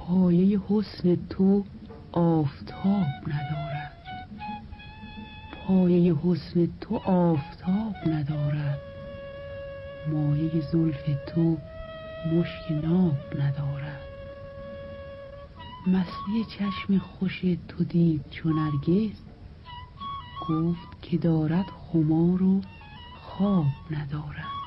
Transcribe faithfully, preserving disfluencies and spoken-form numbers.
پایه حسن تو آفتاب ندارد، پایه حسن تو آفتاب ندارد، مایه زلف تو مشک ناب ندارد. مستی چشم خوش تو دید چو نرگس، گفت که دارد خمار و خواب ندارد.